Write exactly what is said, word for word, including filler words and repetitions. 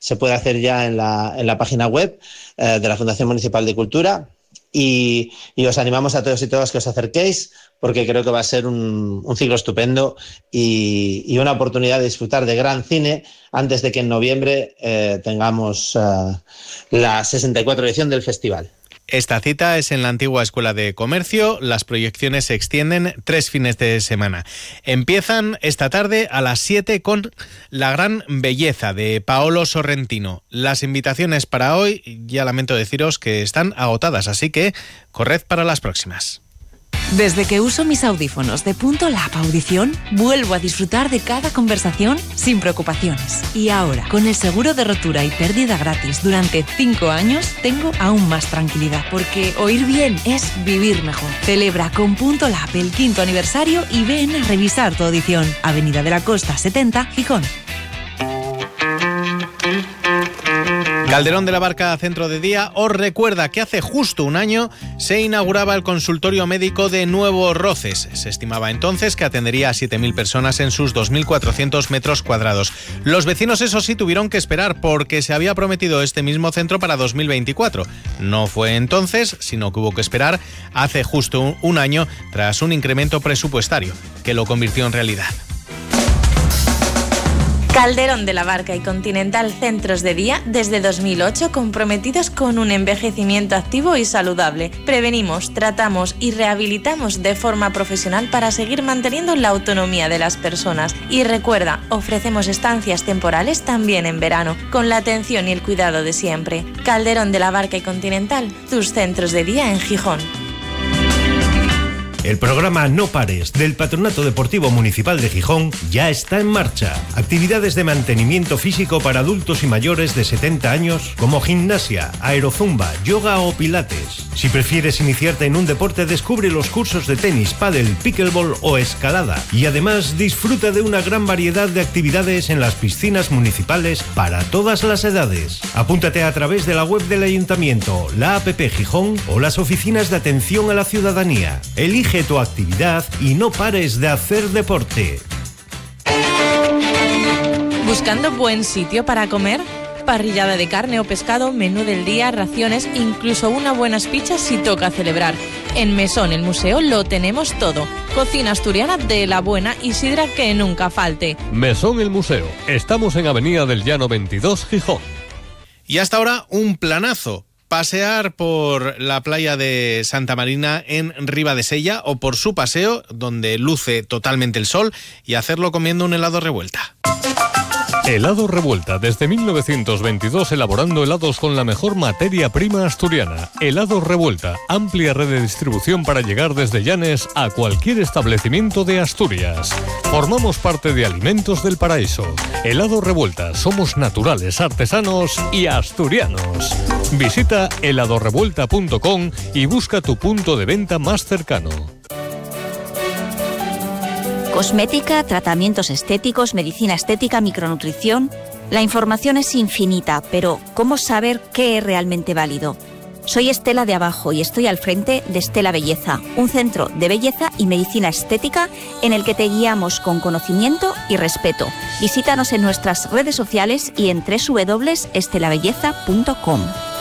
se puede hacer ya en la, en la página web eh, de la Fundación Municipal de Cultura. Y, y os animamos a todos y todas que os acerquéis, porque creo que va a ser un, un ciclo estupendo y, y una oportunidad de disfrutar de gran cine antes de que en noviembre eh, tengamos uh, la sesenta y cuatro edición del festival. Esta cita es en la antigua Escuela de Comercio. Las proyecciones se extienden tres fines de semana. Empiezan esta tarde a las siete con La Gran Belleza de Paolo Sorrentino. Las invitaciones para hoy, ya lamento deciros que están agotadas, así que corred para las próximas. Desde que uso mis audífonos de Punto Lab Audición, vuelvo a disfrutar de cada conversación sin preocupaciones. Y ahora, con el seguro de rotura y pérdida gratis durante cinco años, tengo aún más tranquilidad, porque oír bien es vivir mejor. Celebra con Punto Lab el quinto aniversario y ven a revisar tu audición. Avenida de la Costa setenta, Gijón. Calderón de la Barca Centro de Día os recuerda que hace justo un año se inauguraba el consultorio médico de Nuevo Roces. Se estimaba entonces que atendería a siete mil personas en sus dos mil cuatrocientos metros cuadrados. Los vecinos, eso sí, tuvieron que esperar porque se había prometido este mismo centro para dos mil veinticuatro. No fue entonces, sino que hubo que esperar hace justo un año tras un incremento presupuestario que lo convirtió en realidad. Calderón de la Barca y Continental Centros de Día desde dos mil ocho, comprometidos con un envejecimiento activo y saludable. Prevenimos, tratamos y rehabilitamos de forma profesional para seguir manteniendo la autonomía de las personas. Y recuerda, ofrecemos estancias temporales también en verano, con la atención y el cuidado de siempre. Calderón de la Barca y Continental, tus centros de día en Gijón. El programa No Pares del Patronato Deportivo Municipal de Gijón ya está en marcha. Actividades de mantenimiento físico para adultos y mayores de setenta años, como gimnasia, aerozumba, yoga o pilates. Si prefieres iniciarte en un deporte, descubre los cursos de tenis, pádel, pickleball o escalada. Y además disfruta de una gran variedad de actividades en las piscinas municipales para todas las edades. Apúntate a través de la web del Ayuntamiento, la app Gijón o las oficinas de atención a la ciudadanía. Elige tu actividad y no pares de hacer deporte. ¿Buscando buen sitio para comer? Parrillada de carne o pescado, menú del día, raciones, incluso unas buenas pizzas si toca celebrar. En Mesón, el museo, lo tenemos todo. Cocina asturiana de la buena y sidra que nunca falte. Mesón, el museo. Estamos en Avenida del Llano veintidós, Gijón. Y hasta ahora, un planazo. Pasear por la playa de Santa Marina en Ribadesella o por su paseo, donde luce totalmente el sol, y hacerlo comiendo un helado Revuelta. Helado Revuelta, desde mil novecientos veintidós elaborando helados con la mejor materia prima asturiana. Helado Revuelta, amplia red de distribución para llegar desde Llanes a cualquier establecimiento de Asturias. Formamos parte de Alimentos del Paraíso. Helado Revuelta, somos naturales, artesanos y asturianos. Visita helado revuelta punto com y busca tu punto de venta más cercano. Cosmética, tratamientos estéticos, medicina estética, micronutrición. La información es infinita, pero ¿cómo saber qué es realmente válido? Soy Estela de Abajo y estoy al frente de Estela Belleza, un centro de belleza y medicina estética en el que te guiamos con conocimiento y respeto. Visítanos en nuestras redes sociales y en doble u doble u doble u punto estela belleza punto com.